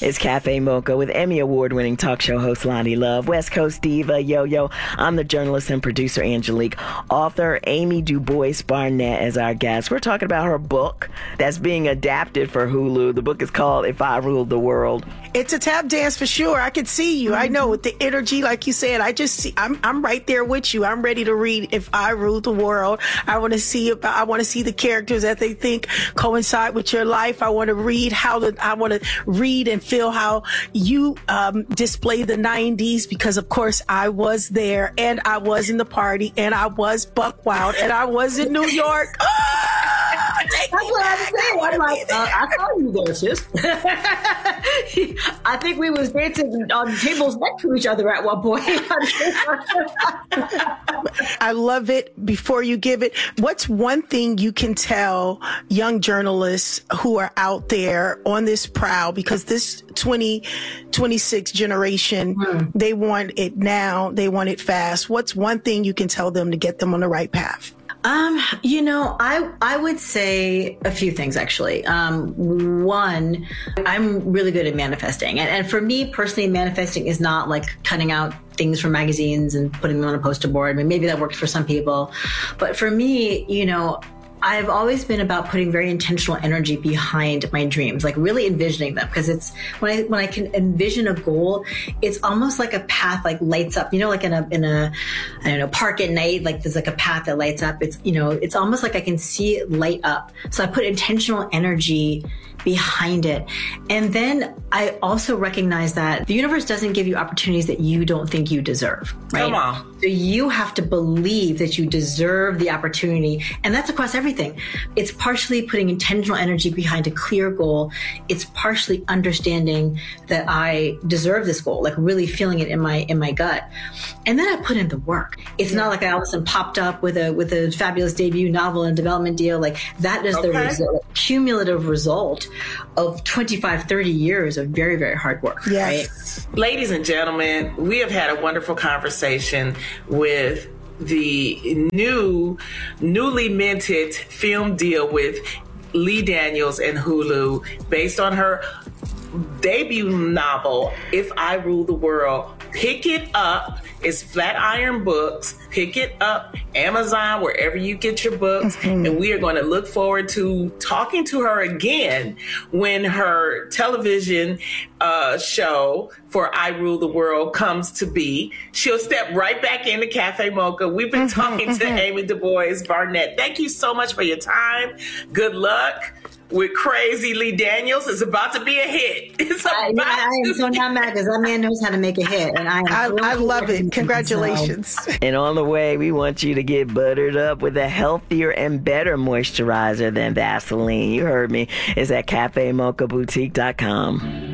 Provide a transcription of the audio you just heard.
It's Cafe Mocha with Emmy Award-winning talk show host Lonnie Love, West Coast diva Yo-Yo. I'm the journalist and producer Angelique. Author Amy DuBois Barnett as our guest. We're talking about her book that's being adapted for Hulu. The book is called If I Ruled the World. It's a tap dance for sure. I could see you. I know with the energy, like you said. I'm right there with you. I'm ready to read If I Ruled the World. I want to see the characters that they think coincide with your life. I want to read and feel how you display the 90s, because of course I was there and I was in the party and I was buck wild and I was in New York. That's what I'm saying. I'm like, I saw you there, sis. I think we was dancing on tables next to each other at one point. I love it. Before you give it, what's one thing you can tell young journalists who are out there on this prowl, because this 2026 generation, they want it now, they want it fast. What's one thing you can tell them to get them on the right path? I would say a few things, actually. One, I'm really good at manifesting. And for me personally, manifesting is not like cutting out things from magazines and putting them on a poster board. I mean, maybe that works for some people. But for me, I've always been about putting very intentional energy behind my dreams, like really envisioning them. Because it's when I can envision a goal, it's almost like a path like lights up. Like in a I don't know, park at night, like there's like a path that lights up. It's it's almost like I can see it light up. So I put intentional energy behind it. And then I also recognize that the universe doesn't give you opportunities that you don't think you deserve, right? Come on. So you have to believe that you deserve the opportunity. And that's across everything. It's partially putting intentional energy behind a clear goal. It's partially understanding that I deserve this goal, like really feeling it in my gut. And then I put in the work. It's not like I all of a sudden popped up with a fabulous debut novel and development deal. Like that is the cumulative result of 25, 30 years of very, very hard work. Yes. Right? Ladies and gentlemen, we have had a wonderful conversation with the newly minted film deal with Lee Daniels and Hulu based on her debut novel, If I Rule the World. Pick it up. It's Flatiron Books. Pick it up, Amazon, wherever you get your books. And we are going to look forward to talking to her again when her television show for I Rule the World comes to be. She'll step right back into Cafe Mocha. We've been talking to Amy DuBois Barnett. Thank you so much for your time. Good luck with Crazy Lee Daniels. It's about to be a hit. I am so not mad because that man knows how to make a hit. And I love it. Congratulations. So. And on the way, we want you to get buttered up with a healthier and better moisturizer than Vaseline. You heard me. It's at CafeMochaBoutique.com.